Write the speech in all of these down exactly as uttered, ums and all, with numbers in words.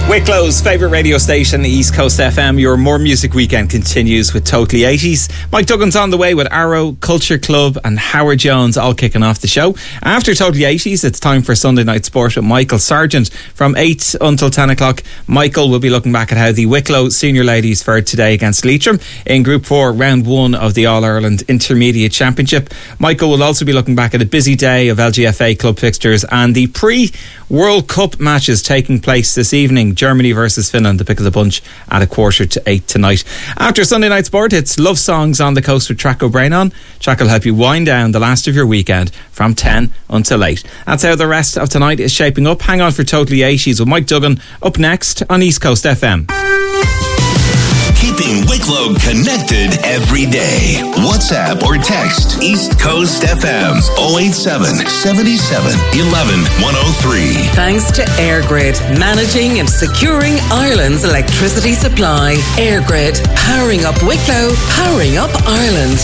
Wicklow's favourite radio station, East Coast F M. Your More Music weekend continues with Totally eighties. Mike Duggan's on the way with Arrow, Culture Club and Howard Jones all kicking off the show. After Totally eighties, it's time for Sunday Night Sport with Michael Sargent from eight until ten o'clock. Michael will be looking back at how the Wicklow senior ladies fared today against Leitrim in Group four, Round one of the All-Ireland Intermediate Championship. Michael will also be looking back at a busy day of L G F A club fixtures and the pre-World Cup matches taking place this evening. Germany versus Finland, the pick of the bunch at a quarter to eight tonight. After Sunday Night Sport, it's Love Songs on the Coast with Track O'Brien on. Track will help you wind down the last of your weekend from ten until eight. That's how the rest of tonight is shaping up. Hang on for Totally eighties with Mike Duggan up next on East Coast F M. Keeping Wicklow connected every day. WhatsApp or text East Coast F M oh eight seven, seven seven, one one, one oh three. Thanks to EirGrid, managing and securing Ireland's electricity supply. EirGrid, powering up Wicklow, powering up Ireland.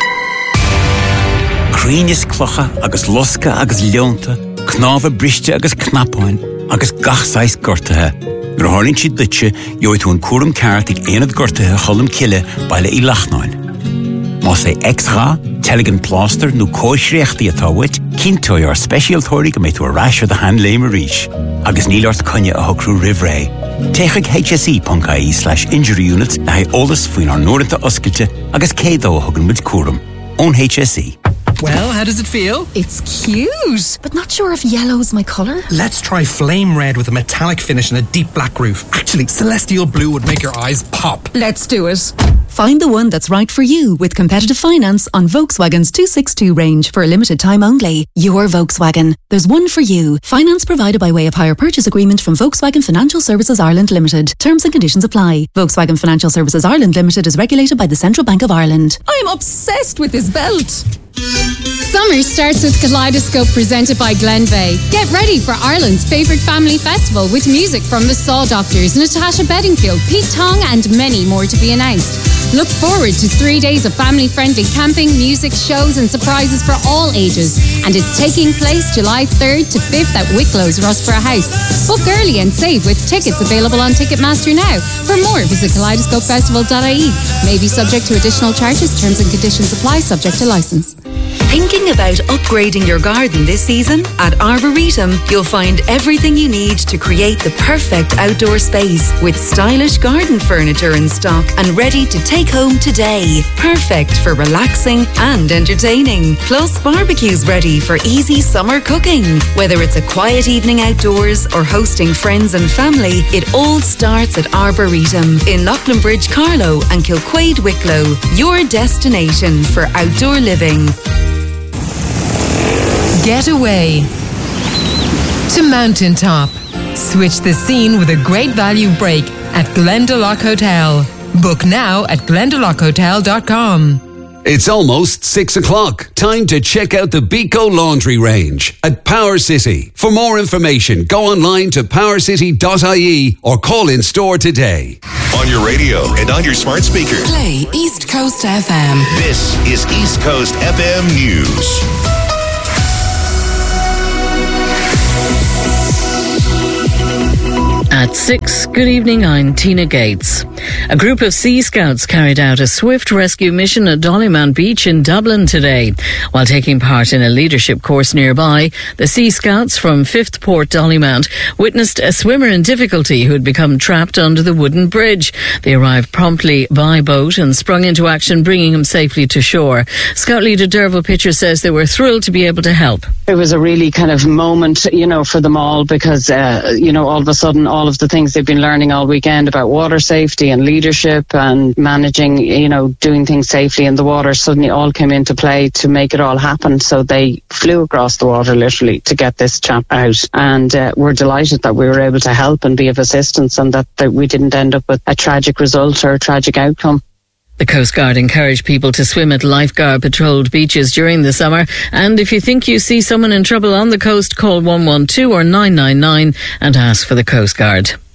Crínis clocha agus losca agus leonta, knáfa briste agus knapáin, agus gachsáis gortathe. Gur háirlín siad duitse, joid hún cuaram ceart ag éanad gortathe cholam cile baile í lachnáin. Más é extra, teligan plaster nó cóisreachtaí atá wit, cinntói ar specialtóirí go méitú a ráis ar the hand léim a ríis, agus nílart conne a hocrú rivré. Téigh H S E dot I E slash injury units na hae ólas faoin ar nóirinta oscailte agus cédó a thugann muid cuaram. Own H S E. Well, how does it feel? It's cute, but not sure if yellow's my colour. Let's try flame red with a metallic finish and a deep black roof. Actually, celestial blue would make your eyes pop. Let's do it. Find the one that's right for you with competitive finance on Volkswagen's two sixty-two range for a limited time only. Your Volkswagen. There's one for you. Finance provided by way of hire purchase agreement from Volkswagen Financial Services Ireland Limited. Terms and conditions apply. Volkswagen Financial Services Ireland Limited is regulated by the Central Bank of Ireland. I'm obsessed with this belt. Summer starts with Kaleidoscope presented by Glenveigh. Get ready for Ireland's favourite family festival with music from the Saw Doctors, Natasha Bedingfield, Pete Tong and many more to be announced. Look forward to three days of family-friendly camping, music, shows and surprises for all ages. And it's taking place July third to fifth at Wicklow's Rossborough House. Book early and save with tickets available on Ticketmaster now. For more, visit kaleidoscope festival dot I E. May be subject to additional charges. Terms and conditions apply, subject to licence. Thinking about upgrading your garden this season? At Arboretum, you'll find everything you need to create the perfect outdoor space with stylish garden furniture in stock and ready to take home today. Perfect for relaxing and entertaining. Plus barbecues ready for easy summer cooking. Whether it's a quiet evening outdoors or hosting friends and family, it all starts at Arboretum in Loughlinbridge, Carlow and Kilquade, Wicklow. Your destination for outdoor living. Get away to Mountaintop. Switch the scene with a great value break at Glendalough Hotel. Book now at glendalough hotel dot com. It's almost six o'clock. Time to check out the Beco Laundry range at Power City. For more information, go online to power city dot I E or call in store today. On your radio and on your smart speaker. Play East Coast F M. This is East Coast F M News. At six, good evening, I'm Tina Gates. A group of Sea Scouts carried out a swift rescue mission at Dollymount Beach in Dublin today. While taking part in a leadership course nearby, the Sea Scouts from fifth Port Dollymount witnessed a swimmer in difficulty who had become trapped under the wooden bridge. They arrived promptly by boat and sprung into action, bringing him safely to shore. Scout leader Derval Pitcher says they were thrilled to be able to help. It was a really kind of moment, you know, for them all because, uh, you know, all of a sudden all of the things they've been learning all weekend about water safety and leadership and managing, you know, doing things safely in the water suddenly all came into play to make it all happen. So they flew across the water literally to get this chap out, and uh, we're delighted that we were able to help and be of assistance and that, that we didn't end up with a tragic result or a tragic outcome. The Coast Guard encouraged people to swim at lifeguard patrolled beaches during the summer, and if you think you see someone in trouble on the coast, call one one two or nine nine nine and ask for the Coast Guard.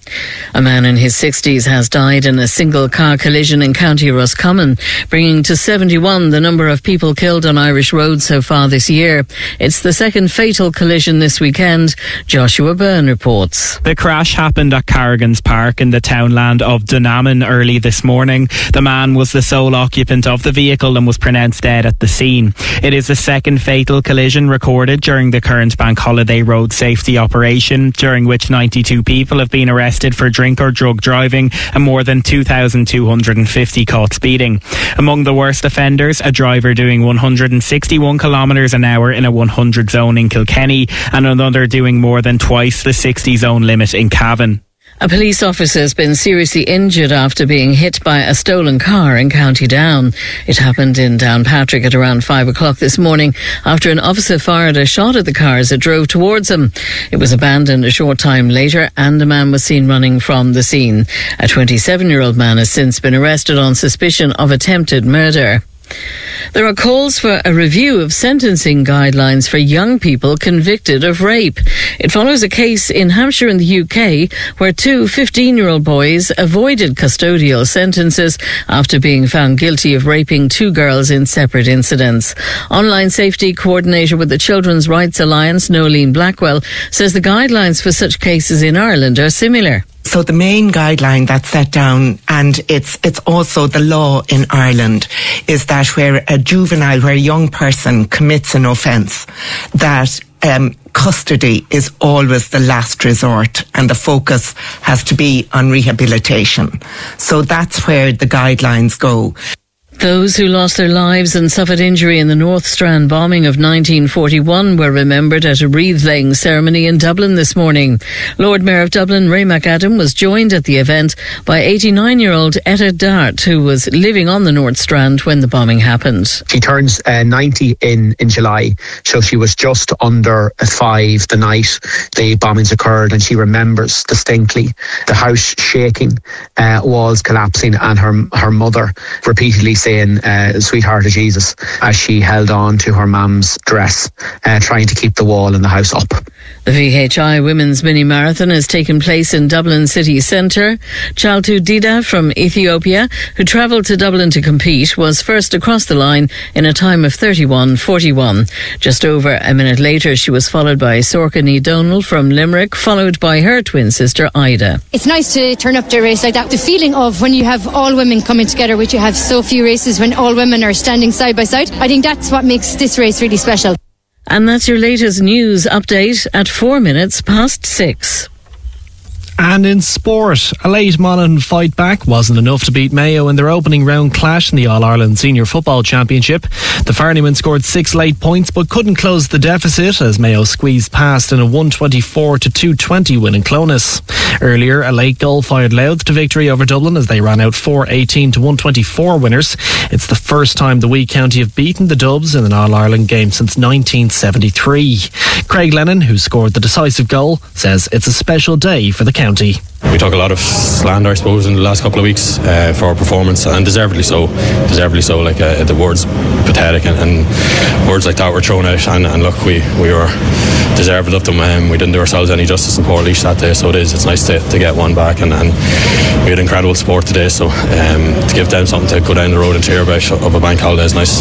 A man in his sixties has died in a single-car collision in County Roscommon, bringing to seventy-one the number of people killed on Irish roads so far this year. It's the second fatal collision this weekend. Joshua Byrne reports. The crash happened at Carrigan's Park in the townland of Dunaman early this morning. The man was the sole occupant of the vehicle and was pronounced dead at the scene. It is the second fatal collision recorded during the current bank holiday road safety operation, during which ninety-two people have been arrested for drink or drug driving and more than two thousand two hundred fifty caught speeding. Among the worst offenders, a driver doing one hundred sixty-one kilometres an hour in a one hundred zone in Kilkenny and another doing more than twice the sixty zone limit in Cavan. A police officer has been seriously injured after being hit by a stolen car in County Down. It happened in Downpatrick at around five o'clock this morning after an officer fired a shot at the car as it drove towards him. It was abandoned a short time later and a man was seen running from the scene. A twenty-seven-year-old man has since been arrested on suspicion of attempted murder. There are calls for a review of sentencing guidelines for young people convicted of rape. It follows a case in Hampshire in the U K where two fifteen-year-old boys avoided custodial sentences after being found guilty of raping two girls in separate incidents. Online safety coordinator with the Children's Rights Alliance, Nolene Blackwell, says the guidelines for such cases in Ireland are similar. So the main guideline that's set down, and it's it's also the law in Ireland, is that where a juvenile, where a young person commits an offence, that um, custody is always the last resort and the focus has to be on rehabilitation. So that's where the guidelines go. Those who lost their lives and suffered injury in the North Strand bombing of nineteen forty-one were remembered at a wreath-laying ceremony in Dublin this morning. Lord Mayor of Dublin, Ray McAdam, was joined at the event by eighty-nine-year-old Etta Dart, who was living on the North Strand when the bombing happened. She turns uh, ninety in, in July, so she was just under five the night the bombings occurred, and she remembers distinctly the house shaking, uh, walls collapsing, and her, her mother repeatedly saying, uh, sweetheart of Jesus, as she held on to her mum's dress, uh, trying to keep the wall in the house up. The V H I Women's Mini Marathon has taken place in Dublin city centre. Chaltu Dida from Ethiopia, who travelled to Dublin to compete, was first across the line in a time of thirty-one forty-one. Just over a minute later, she was followed by Sorka Donald from Limerick, followed by her twin sister Ida. It's nice to turn up to a race like that. The feeling of when you have all women coming together, which you have so few races when all women are standing side by side, I think that's what makes this race really special. And that's your latest news update at four minutes past six. And in sport, a late Monaghan fight back wasn't enough to beat Mayo in their opening round clash in the All-Ireland Senior Football Championship. The Farneymen scored six late points but couldn't close the deficit as Mayo squeezed past in a one twenty-four to two twenty win in Clones. Earlier, a late goal fired Louth to victory over Dublin as they ran out four eighteen to one twenty-four winners. It's the first time the Wee County have beaten the Dubs in an All-Ireland game since nineteen seventy-three. Craig Lennon, who scored the decisive goal, says it's a special day for the county. We took a lot of slander, I suppose, in the last couple of weeks uh, for our performance, and deservedly so. Deservedly so. Like uh, the words pathetic and, and words like that were thrown out, and, and look, we, we were deserved of them. Um, we didn't do ourselves any justice in Portlaoise that day, so it is. It's nice to, to get one back, and, and we had incredible support today. So um, to give them something to go down the road and cheer about of a bank holiday is nice.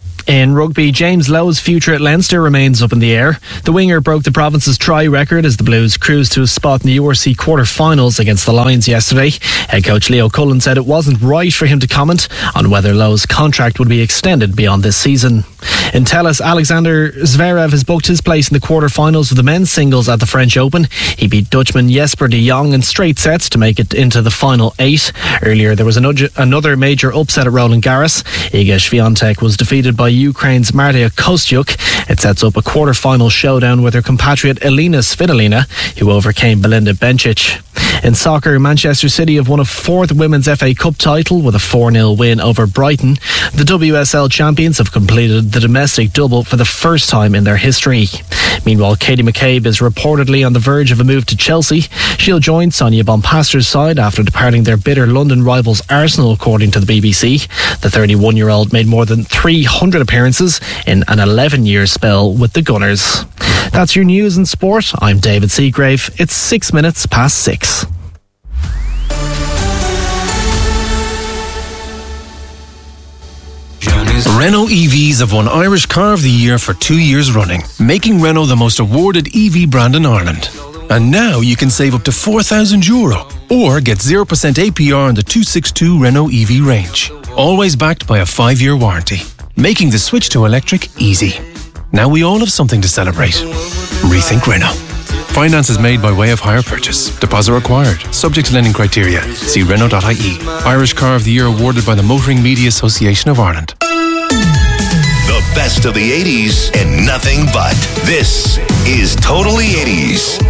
In rugby, James Lowe's future at Leinster remains up in the air. The winger broke the province's try record as the Blues cruised to a spot in the U R C quarter-finals against the Lions yesterday. Head coach Leo Cullen said it wasn't right for him to comment on whether Lowe's contract would be extended beyond this season. In tennis, Alexander Zverev has booked his place in the quarter-finals of the men's singles at the French Open. He beat Dutchman Jesper de Jong in straight sets to make it into the final eight. Earlier, there was another major upset at Roland Garros. Iga Swiatek was defeated by Ukraine's Marta Kostyuk. It sets up a quarter-final showdown with her compatriot Elina Svitolina, who overcame Belinda Bencic. In soccer, Manchester City have won a fourth Women's F A Cup title with a four nil win over Brighton. The W S L champions have completed the domestic double for the first time in their history. Meanwhile, Katie McCabe is reportedly on the verge of a move to Chelsea. She'll join Sonia Bonpaster's side after departing their bitter London rivals Arsenal, according to the B B C. The thirty-one-year-old made more than three hundred appearances in an eleven-year spell with the Gunners. That's your news and sport. I'm David Seagrave. It's six minutes past six. Renault E Vs have won Irish Car of the Year for two years running, making Renault the most awarded E V brand in Ireland. And now you can save up to four thousand euro or get zero percent A P R on the two sixty-two Renault E V range. Always backed by a five-year warranty, making the switch to electric easy. Now we all have something to celebrate. Rethink Renault. Finance is made by way of hire purchase. Deposit required. Subject to lending criteria. See Renault dot I E. Irish Car of the Year awarded by the Motoring Media Association of Ireland. The best of the eighties and nothing but. This is Totally eighties.